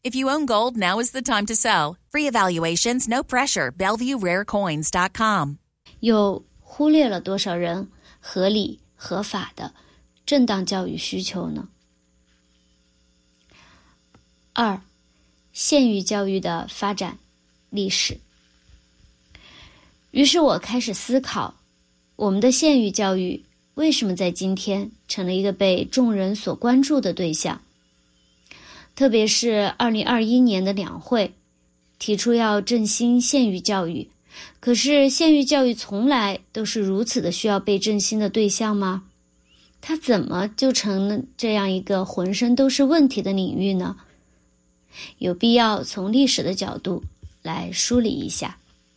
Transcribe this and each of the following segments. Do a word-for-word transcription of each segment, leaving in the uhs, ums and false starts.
If you own gold, now is the time to sell. Free evaluations, no pressure. Bellevue Rare Coins dot com. 又忽略了多少人合理合法的正当教育需求呢？二，县域教育的发展历史。于是我开始思考，我们的县域教育为什么在今天成了一个被众人所关注的对象？特别是二零二一年的两会提出要振兴县域教育，可是县域教育从来都是如此的需要被振兴的对象吗？它怎么就成了这样一个浑身都是问题的领域呢？有必要从历史的角度来梳理一下。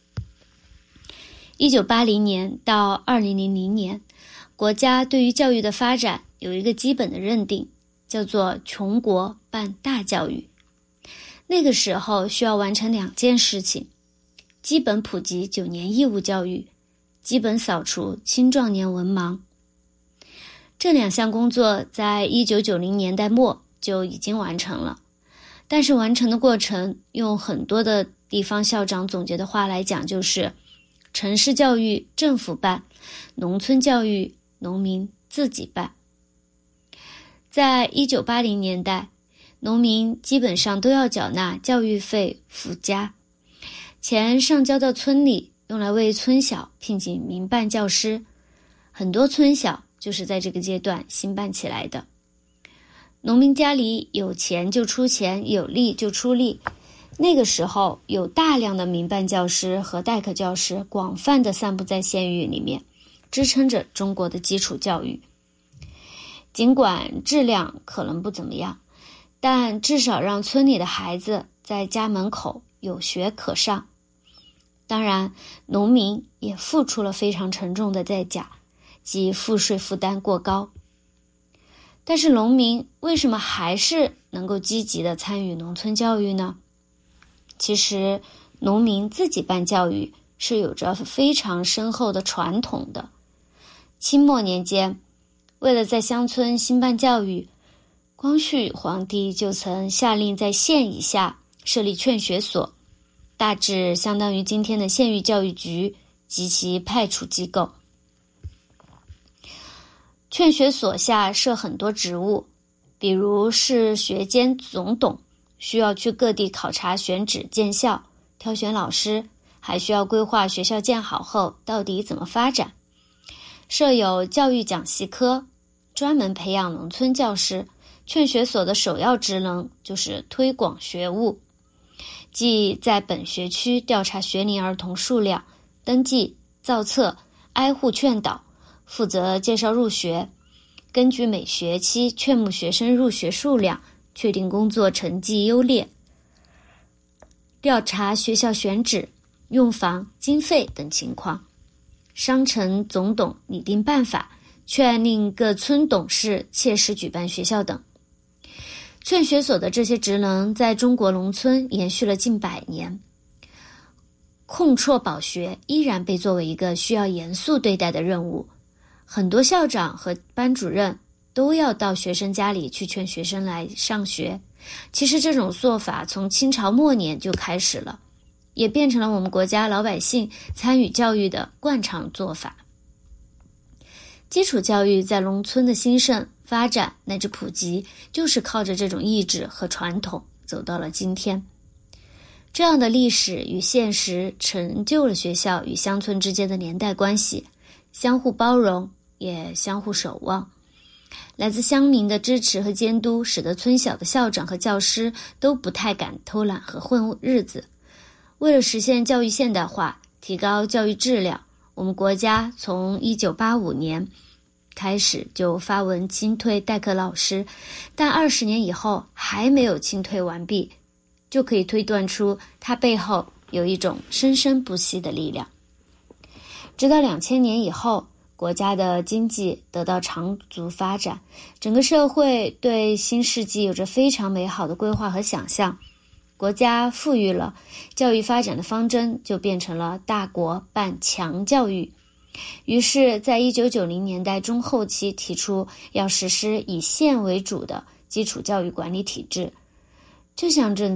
一九八零年到二零零零年，国家对于教育的发展有一个基本的认定，叫做穷国办大教育。那个时候需要完成两件事情：基本普及九年义务教育，基本扫除青壮年文盲。这两项工作在一九九零年代末就已经完成了，但是完成的过程，用很多的地方校长总结的话来讲，就是城市教育政府办，农村教育农民自己办。在一九八零年代，农民基本上都要缴纳教育费附加，钱上交到村里，用来为村小聘请民办教师，很多村小就是在这个阶段兴办起来的。农民家里有钱就出钱，有力就出力。那个时候有大量的民办教师和代课教师广泛地散布在县域里面，支撑着中国的基础教育。尽管质量可能不怎么样，但至少让村里的孩子在家门口有学可上。当然，农民也付出了非常沉重的代价，即赋税负担过高。但是农民为什么还是能够积极地参与农村教育呢？其实农民自己办教育是有着非常深厚的传统的。清末年间，为了在乡村兴办教育，光绪皇帝就曾下令在县以下设立劝学所，大致相当于今天的县域教育局及其派处机构。劝学所下设很多职务，比如是学监总董，需要去各地考察选址建校，挑选老师，还需要规划学校建好后到底怎么发展。设有教育讲习科，专门培养农村教师。劝学所的首要职能就是推广学务，即在本学区调查学龄儿童数量，登记、造册、挨户劝导，负责介绍入学，根据每学期劝募学生入学数量，确定工作成绩优劣，调查学校选址、用房、经费等情况，商陈总董拟定办法，劝令各村董事切实举办学校等。劝学所的这些职能在中国农村延续了近百年，控辍保学依然被作为一个需要严肃对待的任务。很多校长和班主任都要到学生家里去劝学生来上学。其实这种做法从清朝末年就开始了，也变成了我们国家老百姓参与教育的惯常做法。基础教育在农村的兴盛、发展乃至普及，就是靠着这种意志和传统走到了今天。这样的历史与现实成就了学校与乡村之间的连带关系，相互包容，也相互守望。来自乡民的支持和监督，使得村小的校长和教师都不太敢偷懒和混日子。为了实现教育现代化，提高教育质量，我们国家从一九八五年开始就发文清退代课老师，但二十年以后还没有清退完毕，就可以推断出它背后有一种生生不息的力量。直到两千年以后，国家的经济得到长足发展，整个社会对新世纪有着非常美好的规划和想象，国家富裕了，教育发展的方针就变成了大国办强教育。于是在一九九零年代中后期提出要实施以县为主的基础教育管理体制。这项政